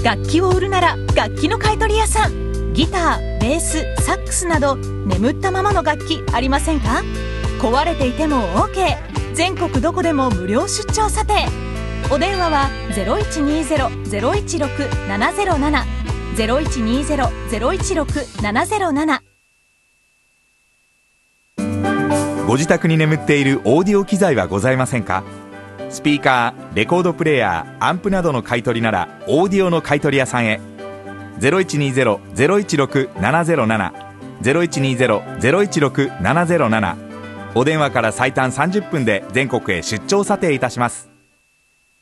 楽器を売るなら楽器の買取屋さん。ギター、ベース、サックスなど眠ったままの楽器ありませんか？壊れていても OK。 全国どこでも無料出張査定。お電話は 0120-016-707 0120-016-707。 ご自宅に眠っているオーディオ機材はございませんか？スピーカー、レコードプレーヤー、アンプなどの買い取りならオーディオの買い取り屋さんへ。 0120-016-707 0120-016-707。お電話から最短30分で全国へ出張査定いたします。